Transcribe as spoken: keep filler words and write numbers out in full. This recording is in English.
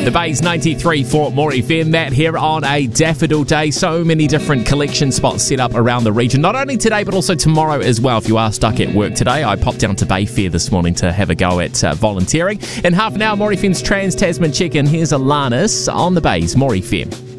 The Bay's ninety-three for More F M. Matt here on a daffodil day. So many different collection spots set up around the region. Not only today, but also tomorrow as well. If you are stuck at work today, I popped down to Bayfair this morning to have a go at uh, volunteering. In half an hour, More F M's Trans-Tasman check-in. Here's Alanis on the Bay's More F M.